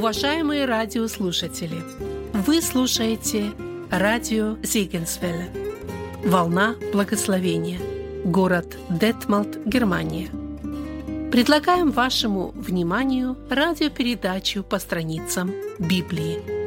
Уважаемые радиослушатели, вы слушаете радио Зегенсвелле, волна благословения, город Детмолд, Германия. Предлагаем вашему вниманию радиопередачу по страницам Библии.